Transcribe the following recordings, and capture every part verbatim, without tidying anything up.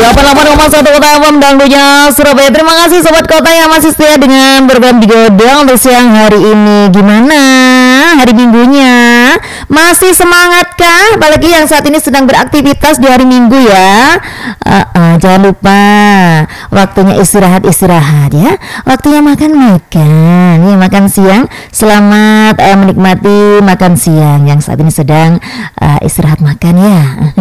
delapan koma satu Kota F M dangdutnya Surabaya. Terima kasih Sobat Kota yang masih setia dengan program Digodang untuk siang hari ini. Gimana hari Minggunya? Masih semangat kah? Apalagi yang saat ini sedang beraktivitas di hari Minggu ya. uh, uh, Jangan lupa waktunya istirahat-istirahat ya. Waktunya makan-makan ya, makan siang. Selamat uh, menikmati makan siang yang saat ini sedang uh, istirahat makan ya.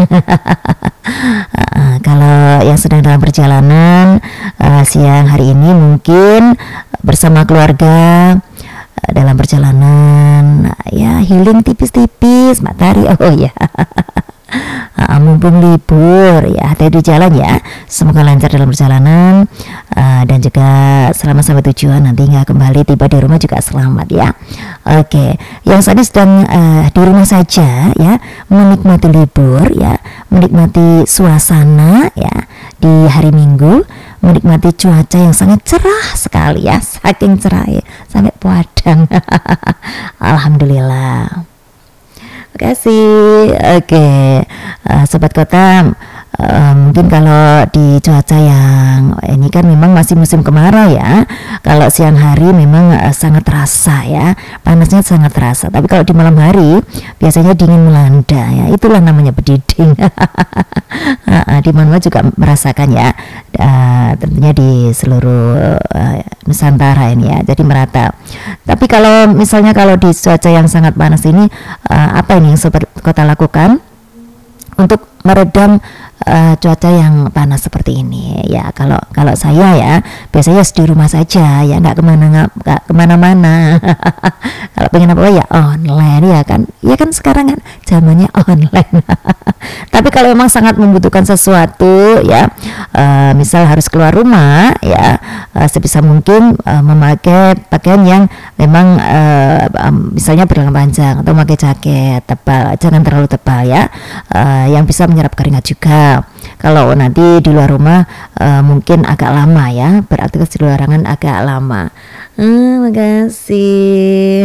uh, Kalau yang sedang dalam perjalanan uh, siang hari ini mungkin bersama keluarga uh, dalam perjalanan uh, ya healing tipis-tipis matahari. Oh ya. Uh, mumpung libur ya, hati di jalan ya, semoga lancar dalam perjalanan uh, dan juga selama sampai tujuan, nanti nggak kembali tiba di rumah juga selamat ya. Oke, yang saat ini sedang uh, di rumah saja ya, menikmati libur ya, menikmati suasana ya di hari Minggu, menikmati cuaca yang sangat cerah sekali ya, saking cerah ya, sampai puadang. Alhamdulillah. Terima kasih. Oke, uh, Sobat Kota, uh, mungkin kalau di cuaca yang ini kan memang masih musim kemarau ya. Kalau siang hari memang uh, sangat terasa ya, panasnya sangat terasa. Tapi kalau di malam hari biasanya dingin melanda ya. Itulah namanya bediding. uh, di mana juga merasakan ya. Uh, tentunya di seluruh uh, Nusantara ini ya, jadi merata. Tapi kalau misalnya kalau di cuaca yang sangat panas ini, uh, apa ini yang Sobat Kota lakukan untuk meredam uh, cuaca yang panas seperti ini ya? Kalau kalau saya ya biasanya di rumah saja ya, nggak kemana nggak kemana-mana. Kalau pengen apa ya online ya kan, ya kan sekarang kan zamannya online. Tapi kalau memang sangat membutuhkan sesuatu ya, uh, misal harus keluar rumah ya, uh, sebisa mungkin uh, memakai pakaian yang memang uh, um, misalnya berlengan panjang atau memakai jaket tebal, jangan terlalu tebal ya, uh, yang bisa menyerap keringat juga. Kalau nanti di luar rumah uh, mungkin agak lama ya, beraktivitas di luar ruangan agak lama. Hmm, makasih.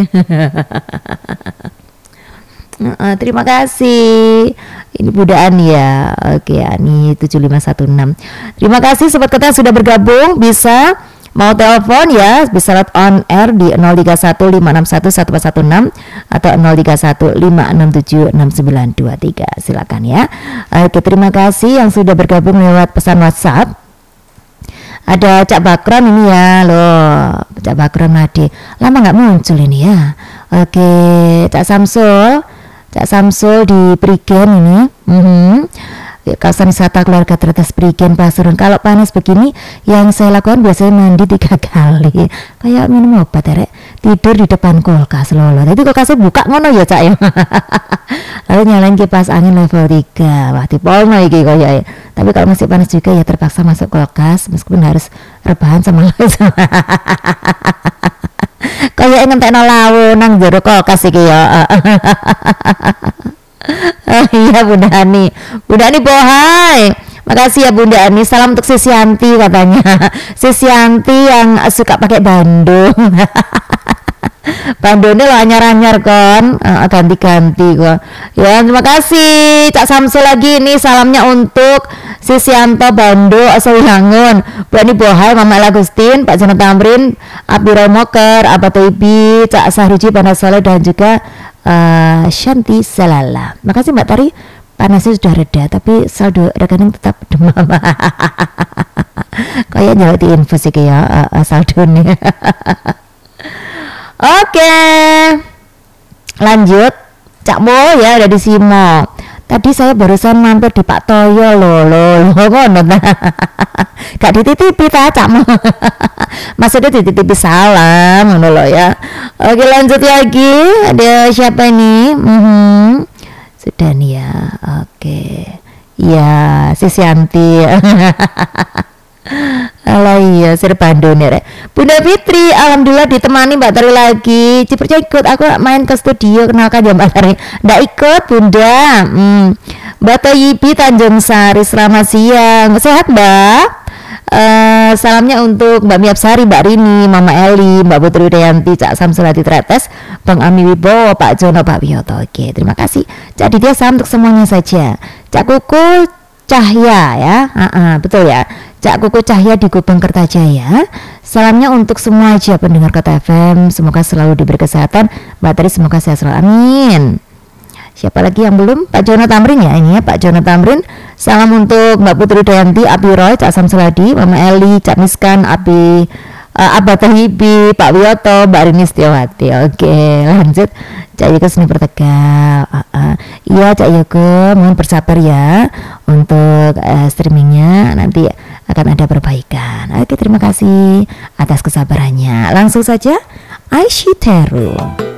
Uh, terima kasih. Ini Budaan ya. Oke, Ani tujuh lima satu enam. Terima kasih Sobat Kota sudah bergabung. Bisa mau telepon ya, bisa lihat on air di nol tiga satu lima enam satu satu empat satu enam atau nol tiga satu lima enam tujuh enam sembilan dua tiga. Silakan ya. Oke, terima kasih yang sudah bergabung lewat pesan WhatsApp. Ada Cak Bakron ini ya, loh, Cak Bakron Made. Lama nggak muncul ini ya. Oke, Cak Samsul, Cak Samsul di Prigen ini. Mm-hmm. Kawasan wisata keluarga teratas Prigen Pasuruan. Kalau panas begini, yang saya lakukan biasanya mandi tiga kali. Kayak minum obat ya, Rek. Tidur di depan kulkas lolo. Jadi kulkasnya buka ngono ya Cak ya. Lalu nyalain kipas angin level tiga. Wah, dipolno iki koyo. Tapi kalau masih panas juga ya terpaksa masuk kulkas meskipun harus rebahan sama kayak ngentekno lawu nang jero kulkas iki ya. Oh iya Bunda Ani, Bunda Ani bohai. Makasih ya Bunda Ani. Salam untuk si Sianti katanya. Si Sianti yang suka pakai bandung. Bandungnya lo anyar-anyar kan, uh, ganti-ganti kok. Ya terima kasih Cak Samsul lagi ini salamnya untuk si Sianto Bando Sawilangun, Bu Ani Bohai, Mama Lagustin, Pak Jono Tamrin, Abi Romoker, Abah Toibi, Cak Sahruji Panasole dan juga uh, Shanti Salala. Makasih Mbak Tari. Panasnya sudah reda tapi saldo rekening tetap demam. Kayak jauh di info sih ya uh, saldo nih. Oke, lanjut Cak Mo ya, ada di Simo. Tadi saya barusan mampir di Pak Toyo loh loh loh ngono. Gak dititipi ta Cak Mo. Maksudnya dititipi salam ngono loh ya. Oke, lanjut lagi. Ada siapa ini? Mm-hmm. Sudah nih ya. Oke. Ya, si Sianti. Alah iya, Sirbando nih Rek. Bunda Fitri, alhamdulillah ditemani Mbak Tari lagi. Cipernya ikut, aku main ke studio, kenalkan ya Mbak Tari. Nggak ikut Bunda. hmm. Mbak Toyibi Tanjung Sari, selamat siang. Sehat Mbak? Uh, salamnya untuk Mbak Miapsari, Mbak Rini, Mama Eli, Mbak Putri Udayanti, Cak Samsulati Tretes, Bang Ami Wibowo, Pak Jono, Pak Wiyoto. Oke, terima kasih. Jadi dia salam untuk semuanya saja. Cak Kuku, Cahya ya, uh -uh, betul ya, Cak Kuku Cahya di Gubeng Kertajaya. Salamnya untuk semua aja pendengar Kota F M, semoga selalu diberi kesehatan. Mbak Tari semoga sehat selalu, amin. Siapa lagi yang belum? Pak Jono Tamrin ya, ini ya Pak Jono Tamrin. Salam untuk Mbak Putri Dayanti, Abi Roy, Cak Samsuladi, Mama Eli, Cak Miskan, Abi uh, Abah Tahibi, Pak Wiyoto, Mbak Rini Setiawati. Oke, lanjut. Cak Yoko Seni Pertegal. Uh, uh. Iya Cak Yoko, mohon bersabar ya untuk uh, streamingnya, nanti akan ada perbaikan. Oke, terima kasih atas kesabarannya. Langsung saja Aisyiteru.